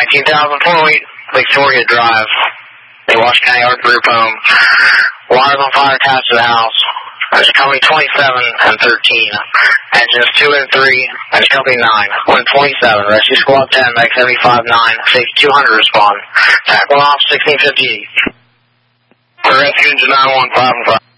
19,048 Victoria Drive, the Washington County Earth Group home. Water's on fire attached to the house. There's company 27 and 13. Engines 2 and 3. There's company 9. 127. Rescue squad 10, Meg 75-9. Safety 200 respond. Tackle off 1658. Rescue engine 915 and 5.